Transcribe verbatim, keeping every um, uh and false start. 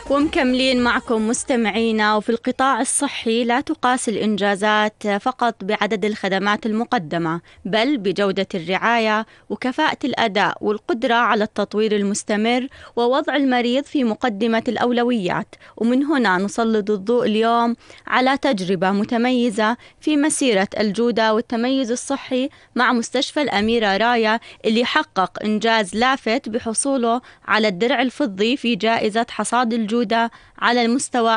ومكملين معكم مستمعينا. وفي القطاع الصحي لا تقاس الإنجازات فقط بعدد الخدمات المقدمة، بل بجودة الرعاية وكفاءة الأداء والقدرة على التطوير المستمر ووضع المريض في مقدمة الأولويات. ومن هنا نسلط الضوء اليوم على تجربة متميزة في مسيرة الجودة والتميز الصحي مع مستشفى الأميرة رايا، اللي حقق إنجاز لافت بحصوله على الدرع الفضي في جائزة حصاد الجودة على المستوى